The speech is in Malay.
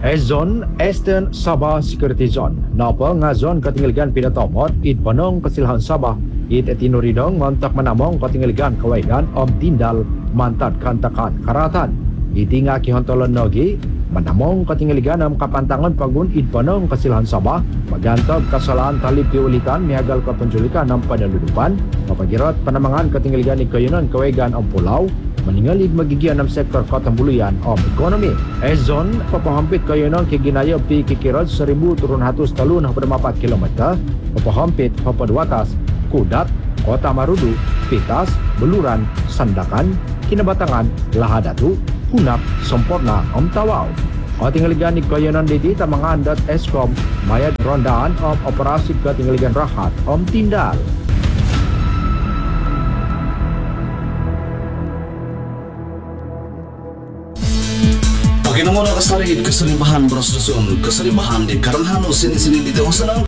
Zone Eastern Sabah Security Zone. Napa nga zone katingaligan pinatomot it panong kasilahan Sabah it etinuridong ngontak manamong katingaligan kawaigan om tindal mantad kantakan karatan. Iti nga kihontolon nogi manamong katingaligan am kapantangan pagun it panong kasilahan Sabah magantog kasalahan talib piulitan mihagal kapenculikan ng panalulupan mapagirot panamangan katingaligan ikayunan kawaigan om pulau meningalig magigian ng sektor katambuluyan o ekonomi. Zone papahampit kayo ng kiginayo pi kikirod 1,000 turun hatus talun na 4 kilometer papahampit papadwatas Kudat, Kota Marudu, Pitas, Beluran, Sandakan, Kinabatangan, Lahadatu, Hunap, Semporna, Omtawaw. O tinggaligan ni kayo ng diti tamangan .escom mayad rondaan of operasi katinggaligan rahat Om Tindal. Paginamunan kasarid, kasalibahan, brosdoson, kasalibahan din, karanghanos, sinisini dito, sanang